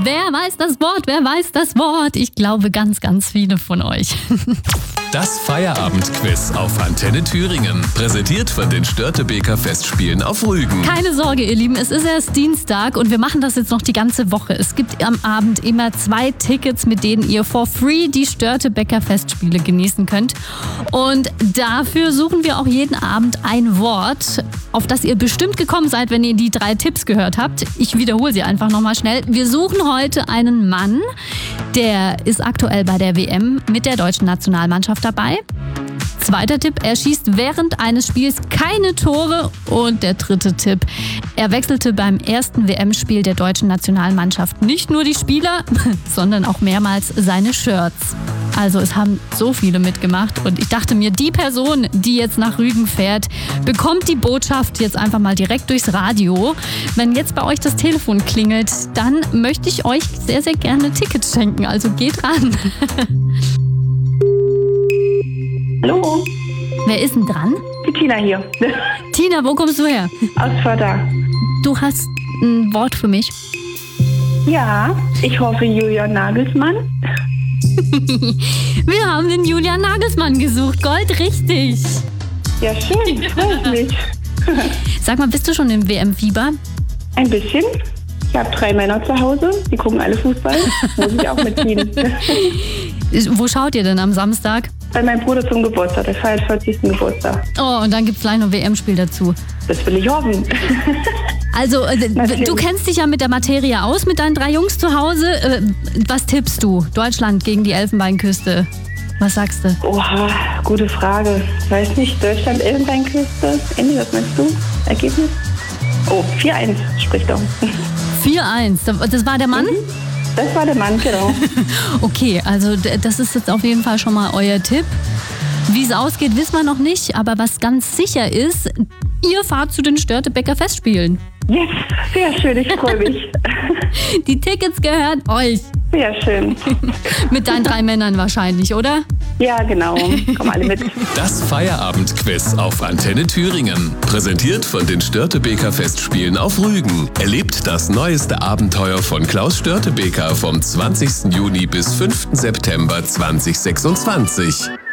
Wer weiß das Wort? Wer weiß das Wort? Ich glaube, ganz, ganz viele von euch. Das Feierabendquiz auf Antenne Thüringen. Präsentiert von den Störtebeker Festspielen auf Rügen. Keine Sorge, ihr Lieben, es ist erst Dienstag und wir machen das jetzt noch die ganze Woche. Es gibt am Abend immer 2 Tickets, mit denen ihr for free die Störtebeker Festspiele genießen könnt. Und dafür suchen wir auch jeden Abend ein Wort, auf das ihr bestimmt gekommen seid, wenn ihr die 3 Tipps gehört habt. Ich wiederhole sie einfach nochmal schnell. Wir suchen heute einen Mann, der ist aktuell bei der WM mit der deutschen Nationalmannschaft dabei. 2. Tipp, er schießt während eines Spiels keine Tore. Und der 3. Tipp, er wechselte beim ersten WM-Spiel der deutschen Nationalmannschaft nicht nur die Spieler, sondern auch mehrmals seine Shirts. Also es haben so viele mitgemacht und ich dachte mir, die Person, die jetzt nach Rügen fährt, bekommt die Botschaft jetzt einfach mal direkt durchs Radio. Wenn jetzt bei euch das Telefon klingelt, dann möchte ich euch sehr, sehr gerne Tickets schenken. Also geht ran. Hallo, Wer ist denn dran? die Tina hier. Tina, wo kommst du her? Aus Förder. Du hast ein Wort für mich. Ja, ich hoffe Julian Nagelsmann. Wir haben den Julian Nagelsmann gesucht. Gold richtig. Ja, schön, freut mich. Sag mal, bist du schon im WM-Fieber? Ein bisschen. Ich habe 3 Männer zu Hause, die gucken alle Fußball. Muss ich auch mitziehen. Wo schaut ihr denn am Samstag? Bei meinem Bruder zum Geburtstag, der feiert 40. Geburtstag. Oh, und dann gibt's gleich noch WM-Spiel dazu. Das will ich hoffen. Also, Natürlich. du kennst dich ja mit der Materie aus, mit deinen 3 Jungs zu Hause. Was tippst du? Deutschland gegen die Elfenbeinküste. Was sagst du? Oha, gute Frage. Weiß nicht, Deutschland, Elfenbeinküste. Ende, was meinst du? Ergebnis? Oh, 4-1 spricht doch. 4-1. Das war der Mann? Das war der Mann, genau. Okay, also das ist jetzt auf jeden Fall schon mal euer Tipp. Wie es ausgeht, wissen wir noch nicht. Aber was ganz sicher ist, ihr fahrt zu den Störtebeker Festspielen. Yes, sehr schön, ich freue mich. Die Tickets gehören euch. Sehr schön. Mit deinen 3 Männern wahrscheinlich, oder? Ja, genau. Kommen alle mit. Das Feierabendquiz auf Antenne Thüringen. Präsentiert von den Störtebeker Festspielen auf Rügen. Erlebt das neueste Abenteuer von Klaus Störtebeker vom 20. Juni bis 5. September 2026.